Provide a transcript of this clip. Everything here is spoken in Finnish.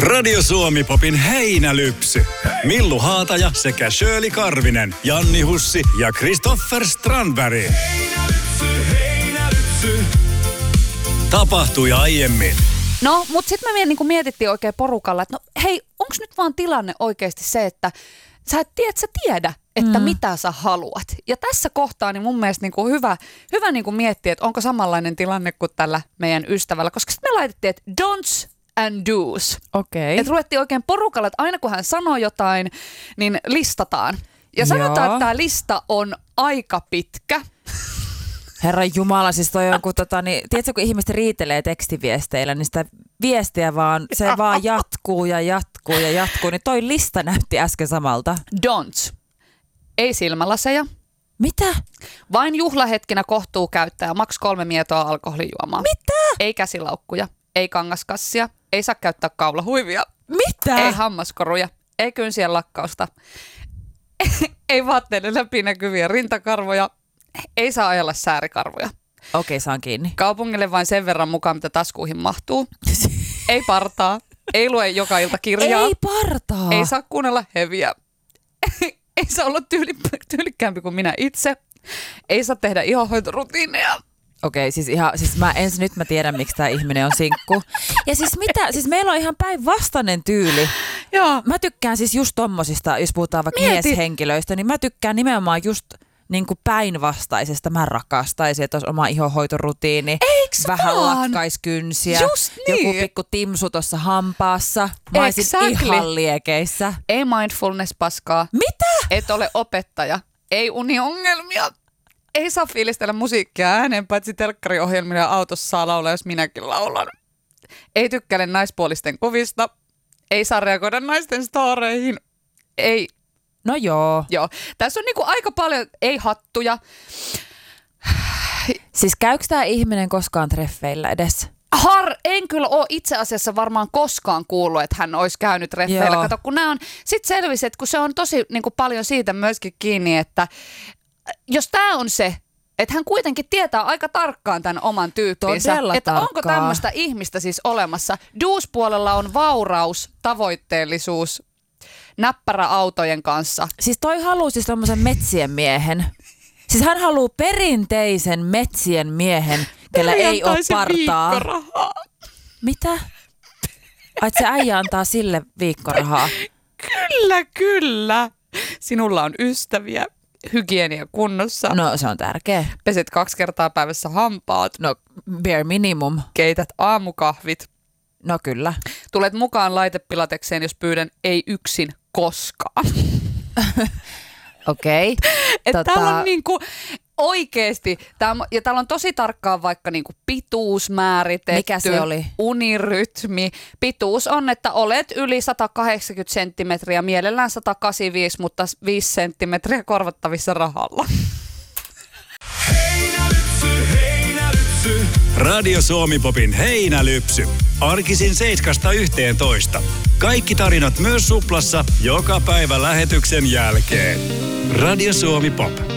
Radio Suomi Popin heinälypsy. Millu Haataja sekä Shirley Karvinen, Janni Hussi ja Kristoffer Strandberg. Heinälypsy. Tapahtui aiemmin. No, mutta sitten me niinku mietittiin oikein porukalla, että no hei, onko nyt vaan tilanne oikeasti se, että sä et tiedä, että mitä sä haluat. Ja tässä kohtaa niin mun mielestä niinku hyvä niinku miettiä, että onko samanlainen tilanne kuin tällä meidän ystävällä. Koska sitten me laitettiin, että don'ts and do's. Okei. Että ruvettiin oikein porukalla, että aina kun hän sanoo jotain, niin listataan. Ja sanotaan, että tämä lista on aika pitkä. Herran Jumala, siis toi on kun tiedätkö, kun ihmiset riitelee tekstiviesteillä, niin sitä viestiä vaan, se vaan jatkuu, niin toi lista näytti äsken samalta. Don'ts. Ei silmälaseja. Mitä? Vain juhlahetkinä kohtuu käyttää maks 3 mietoa alkoholijuomaa. Mitä? Ei käsilaukkuja, ei kangaskassia, ei saa käyttää kaulahuivia. Mitä? Ei hammaskoruja, ei kynsien lakkausta, ei vaatteiden läpinäkyviä rintakarvoja, ei saa ajella säärikarvoja. Okei, saan kiinni. Kaupungille vain sen verran mukaan, mitä taskuihin mahtuu. Ei partaa, ei lue joka ilta kirjaa. Ei partaa. Ei saa kuunnella heviä. Ei saa olla tyylikkäämpi kuin minä itse. Ei saa tehdä ihonhoitorutiineja. Okei, siis nyt mä tiedän, miksi tää ihminen on sinkku. Ja siis mitä? Siis meillä on ihan päinvastainen tyyli. Joo. Mä tykkään siis just tommosista, jos puhutaan vaikka mieshenkilöistä, niin mä tykkään nimenomaan just niin kuin päinvastaisesta. Mä rakastaisin, että olisi oma ihonhoitorutiini. Eiks vähän vaan? Lakkaiskyynsiä. Just niin. Joku pikku timsu tuossa hampaassa. Mä olisin ihan liekeissä. Ei mindfulness-paskaa. Mitä? Et ole opettaja. Ei uniongelmia. Ei saa fiilistellä musiikkia ääneen, paitsi telkkariohjelmilla ja autossa saa laulaa, jos minäkin laulan. Ei tykkäile naispuolisten kuvista. Ei saa reagoida naisten storeihin. Ei. No joo. Joo. Tässä on niinku aika paljon ei-hattuja. Siis käykö tämä ihminen koskaan treffeillä edes? En kyllä ole itse asiassa varmaan koskaan kuullut, että hän olisi käynyt treffeillä. Kato, kun nämä on, sit selvisi, että kun se on tosi niinku paljon siitä myöskin kiinni, että jos tämä on se, että hän kuitenkin tietää aika tarkkaan tämän oman tyyppinsä, todella että tarkkaa. onko tämmöistä ihmistä siis olemassa. Do's-puolella on vauraus, tavoitteellisuus, näppärä autojen kanssa. Siis toi haluaa siis tommosen metsien miehen. Siis hän haluaa perinteisen metsien miehen, kellä ei ole partaa. Viikkorahaa. Mitä? Ai, se äijä antaa sille viikkorahaa? Kyllä. Sinulla on ystäviä, hygienia kunnossa. No se on tärkeä. Peset 2 kertaa päivässä hampaat. No bare minimum. Keität aamukahvit. No kyllä. Tulet mukaan laitepilatekseen, jos pyydän ei yksin koskaan. Okei. Täällä on niinku oikeesti, ja täällä on tosi tarkkaan vaikka niinku pituus määritetty. Mikä se oli? Unirytmi. Pituus on, että olet yli 180 senttimetriä, mielellään 185, mutta 5 senttimetriä korvattavissa rahalla. Radio Suomi Popin heinälypsy. Arkisin 7–11. Kaikki tarinat myös Suplassa joka päivä lähetyksen jälkeen. Radio Suomi Pop.